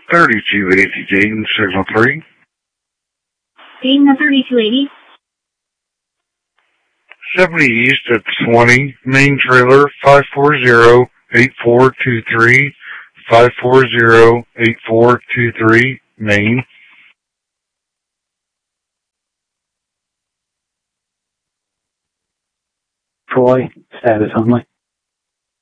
3280 Dayton, Signal 3. Dayton 3280. 70 East at 20, main trailer 540-8423, 540-8423, main. Troy, status only.